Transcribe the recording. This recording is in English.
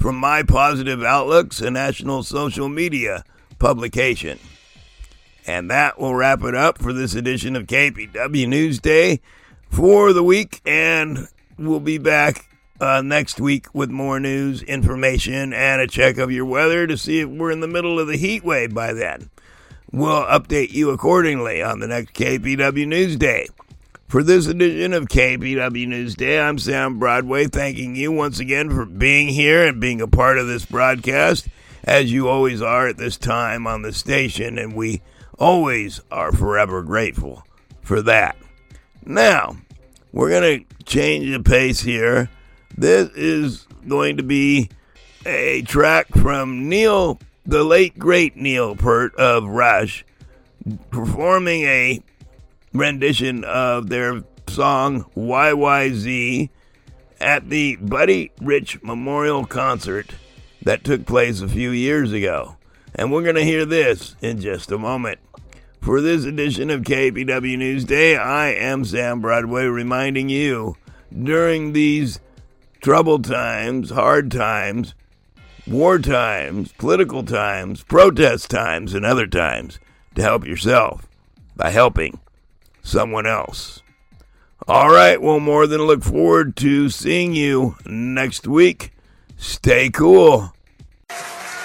from My Positive Outlooks, a national social media publication. And that will wrap it up for this edition of KPW Newsday for the week. And we'll be back next week with more news, information, and a check of your weather to see if we're in the middle of the heat wave by then. We'll update you accordingly on the next KPW Newsday. For this edition of KPW Newsday, I'm Sam Broadway, thanking you once again for being here and being a part of this broadcast, as you always are at this time on the station, and we always are forever grateful for that. Now, we're going to change the pace here. This is going to be a track from Neil, the late great Neil Peart of Rush, performing a rendition of their song YYZ at the Buddy Rich Memorial Concert that took place a few years ago. And we're going to hear this in just a moment. For this edition of KPW Newsday, I am Sam Broadway, reminding you, during these troubled times, hard times, war times, political times, protest times, and other times, to help yourself by helping someone else. All right, we'll more than look forward to seeing you next week. Stay cool.